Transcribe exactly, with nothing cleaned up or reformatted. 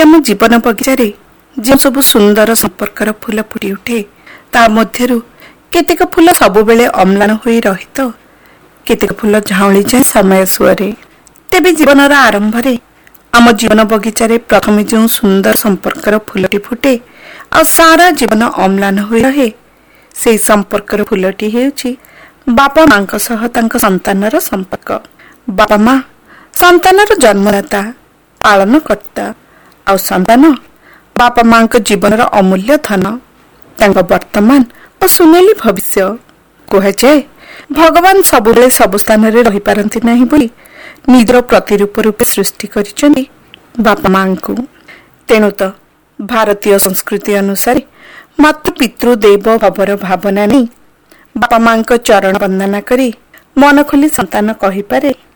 आम जीवन बगीचारे जो सब सुंदर संपर्कर फूल फुटी उठे ता मध्यरु केतेक फूल सबुबेले अम्लान होई रही तो केतेक फूल झाउली जाए समय सुअरे। तेबे जीवनर आरंभ रे आम जीवन बगीचारे प्रथमे जो सुंदर संपर्कर फूलटी फुटे आ सारा जीवन अम्लान होई रहे से संपर्कर फूलटी हेउची बापा मां सह तांक संतानर संपर्क। बापा मां संतानर जन्मदाता पालनकर्ता आ संतान बापा मां जीवन अमूल्य धन तांक वर्तमान और सुनेली भविष्य। कहुए भगवान सबुले सब स्थान रे रही पारंती नहीं बोली निजर प्रतिरूप रूपे सृष्टि करिसेंती बापा मां को। तेणु तो भारतीय संस्कृति अनुसार मातृ पितृ देव भवर भावना नहीं बापा मां चरण वंदना करी मन खोली संतान कहि पारे